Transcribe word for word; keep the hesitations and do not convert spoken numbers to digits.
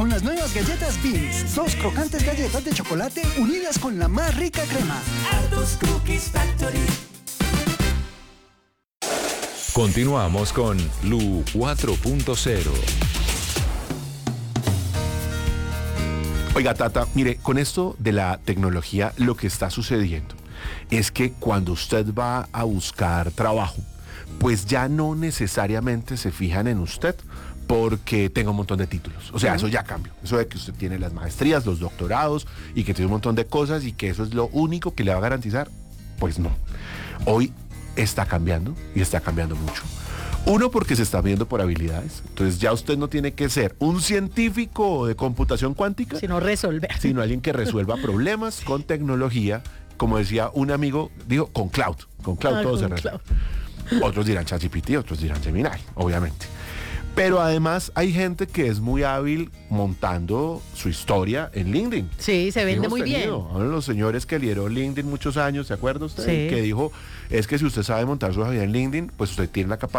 Con las nuevas galletas Beans, dos crocantes galletas de chocolate unidas con la más rica crema. Aldos Cookies Factory. Continuamos con Lu cuatro punto cero. Oiga, Tata, mire, con esto de la tecnología, lo que está sucediendo es que cuando usted va a buscar trabajo, pues ya no necesariamente se fijan en usted porque tenga un montón de títulos. O sea, eso ya cambió. Eso de que usted tiene las maestrías, los doctorados y que tiene un montón de cosas y que eso es lo único que le va a garantizar, pues no. Hoy está cambiando y está cambiando mucho. Uno, porque se está viendo por habilidades. Entonces ya usted no tiene que ser un científico de computación cuántica, sino resolver. Sino alguien que resuelva problemas con tecnología. Como decía un amigo, dijo, con cloud. Con cloud ah, todo se resuelve. Otros dirán ChatGPT, otros dirán Gemini, obviamente. Pero además hay gente que es muy hábil montando su historia en LinkedIn. Sí, se vende muy bien. Uno de los señores que lideró LinkedIn muchos años, ¿se acuerda usted? Sí. Que dijo, es que si usted sabe montar su vida en LinkedIn, pues usted tiene la capacidad